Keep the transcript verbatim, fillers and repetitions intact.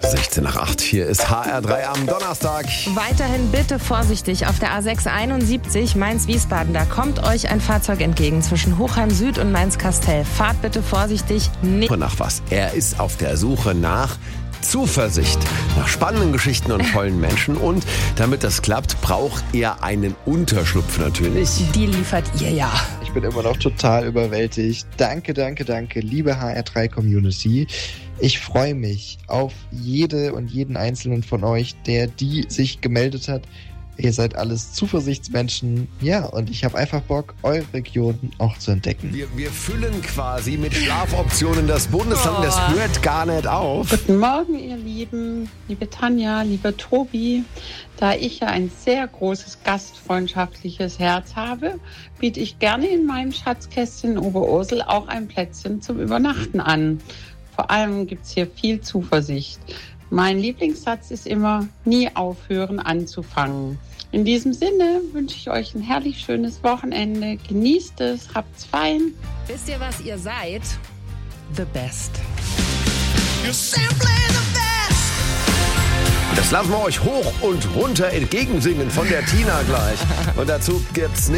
sechzehn nach acht. Hier ist H R drei am Donnerstag. Weiterhin bitte vorsichtig auf der A sechs einundsiebzig Mainz-Wiesbaden. Da kommt euch ein Fahrzeug entgegen zwischen Hochheim Süd und Mainz-Kastell. Fahrt bitte vorsichtig. Nicht Nach was? Er ist auf der Suche nach Zuversicht, nach spannenden Geschichten und tollen Menschen. Und damit das klappt, braucht er einen Unterschlupf natürlich. Die liefert ihr ja. Ich bin immer noch total überwältigt. Danke, danke, danke, liebe H R drei Community. Ich freue mich auf jede und jeden einzelnen von euch, der die sich gemeldet hat. Ihr seid alles Zuversichtsmenschen. Ja, und ich habe einfach Bock, eure Region auch zu entdecken. Wir, wir füllen quasi mit Schlafoptionen das Bundesland. Oh. Das hört gar nicht auf. Guten Morgen, ihr Lieben, liebe Tanja, lieber Tobi. Da ich ja ein sehr großes gastfreundschaftliches Herz habe, biete ich gerne in meinem Schatzkästchen in Oberursel auch ein Plätzchen zum Übernachten an. Vor allem gibt es hier viel Zuversicht. Mein Lieblingssatz ist immer, nie aufhören anzufangen. In diesem Sinne wünsche ich euch ein herrlich schönes Wochenende. Genießt es, habt's fein. Wisst ihr, was ihr seid? The best. Das lassen wir euch hoch und runter entgegensingen von der Tina gleich. Und dazu gibt's nicht